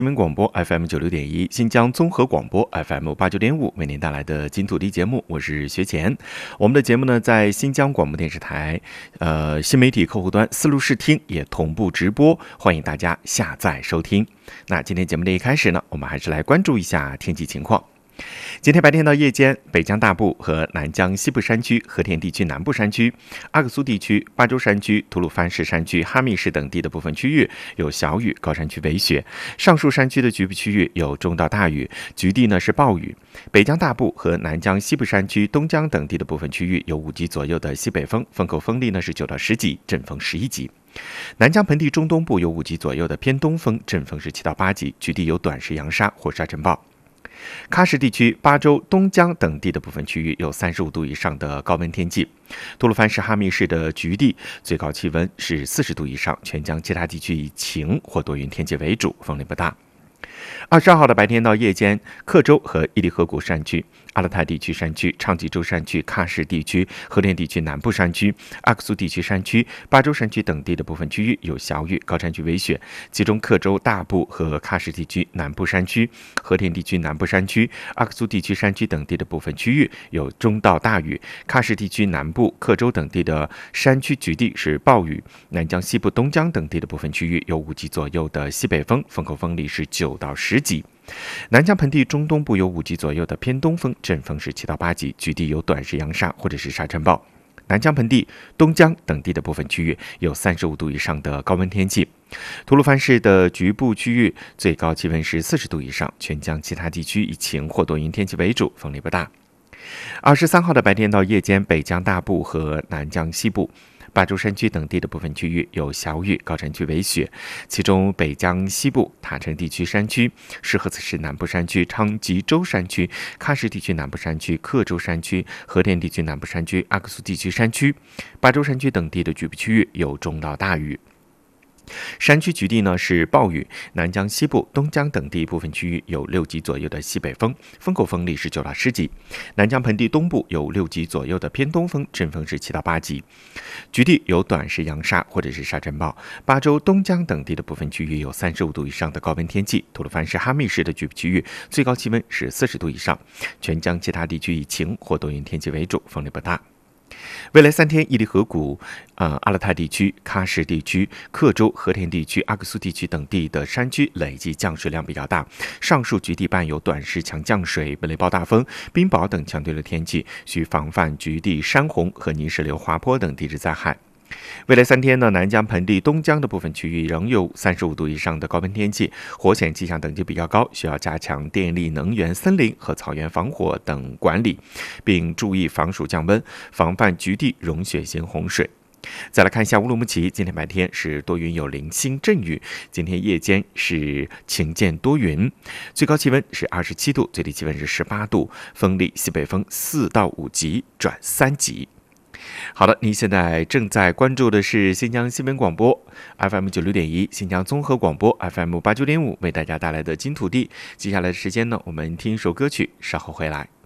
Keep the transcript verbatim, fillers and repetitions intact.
新闻广播 F M 九六点一，新疆综合广播 F M 八九点五，为您带来的金土地节目，我是学前。我们的节目呢，在新疆广播电视台、呃新媒体客户端思路视听也同步直播，欢迎大家下载收听。那今天节目的一开始呢，我们还是来关注一下天气情况。今天白天到夜间，北疆大部和南疆西部山区、和田地区南部山区、阿克苏地区、巴州山区、吐鲁番市山区、哈密市等地的部分区域有小雨，高山区为雪；上述山区的局部区域有中到大雨，局地呢是暴雨。北疆大部和南疆西部山区、东疆等地的部分区域有五级左右的西北风，风口风力呢是九到十级，阵风十一级。南疆盆地中东部有五级左右的偏东风，阵风是七到八级，局地有短时扬沙或沙尘暴。喀什地区、巴州、东疆等地的部分区域有三十五度以上的高温天气。吐鲁番市哈密市的局地最高气温是四十度以上，全疆其他地区以晴或多云天气为主，风力不大。二十二号的白天到夜间，克州和伊犁河谷山区、阿勒泰地区山区、昌吉州山区、喀什地区、和田地区南部山区、阿克苏地区山区、巴州山区等地的部分区域有小雨，高山区为雪。其中克州大部和喀什地区南部山区、和田地区南部山区、阿克苏地区山区等地的部分区域有中到大雨。喀什地区南部、克州等地的山区局地是暴雨。南疆西部、东疆等地的部分区域有五级左右的西北风，风口风力是九到十级。南疆盆地中东部有五级左右的偏东风，阵风是七到八级，局地有短时扬沙或者是沙尘暴。南疆盆地、东疆等地的部分区域有三十五度以上的高温天气。吐鲁番市的局部区域最高气温是四十度以上，全疆其他地区以晴或多云天气为主，风力不大。二十三号的白天到夜间，北疆大部和南疆西部、巴州山区等地的部分区域有小雨，高山区为雪。其中北疆西部、塔城地区山区、石河子市南部山区、昌吉州山区、喀什地区南部山区、克州山区、和田地区南部山区、阿克苏地区山区、巴州山区等地的局部区域有中到大雨。山区局地呢是暴雨，南疆西部、东疆等地部分区域有六级左右的西北风，风口风力是九到十级。南疆盆地东部有六级左右的偏东风，阵风是七到八级，局地有短时扬沙或者是沙尘暴。巴州、东疆等地的部分区域有三十五度以上的高温天气。吐鲁番市哈密市的局部区域最高气温是四十度以上，全疆其他地区以晴或多云天气为主，风力不大。未来三天，伊犁河谷、呃、阿勒泰地区、喀什地区、克州、和田地区、阿克苏地区等地的山区累计降水量比较大，上述局地伴有短时强降水、雷暴大风、冰雹等强对流天气，需防范局地山洪和泥石流滑坡等地质灾害。未来三天呢，南疆盆地东疆的部分区域仍有三十五度以上的高温天气，火险气象等级比较高，需要加强电力、能源、森林和草原防火等管理，并注意防暑降温，防范局地融雪型洪水。再来看一下乌鲁木齐，今天白天是多云有零星阵雨，今天夜间是晴间多云，最高气温是二十七度，最低气温是十八度，风力西北风四到五级转三级。好的，您现在正在关注的是新疆新闻广播 F M 九六点一，新疆综合广播 F M 八九点五为大家带来的金土地。接下来的时间呢，我们听一首歌曲，稍后回来。